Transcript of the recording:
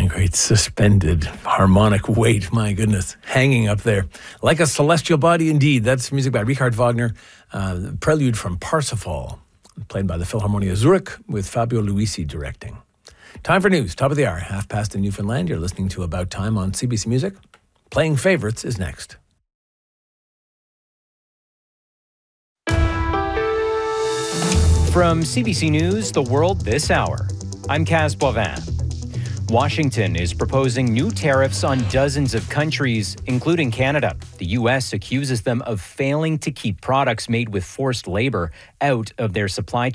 great suspended harmonic weight, my goodness, hanging up there. Like a celestial body indeed. That's music by Richard Wagner, prelude from Parsifal, played by the Philharmonia Zurich with Fabio Luisi directing. Time for news, top of the hour, 1:30 in Newfoundland. You're listening to About Time on CBC Music. Playing Favorites is next. From CBC News, The World This Hour, I'm Kaz Boivin. Washington is proposing new tariffs on dozens of countries, including Canada. The U.S. accuses them of failing to keep products made with forced labor out of their supply chain.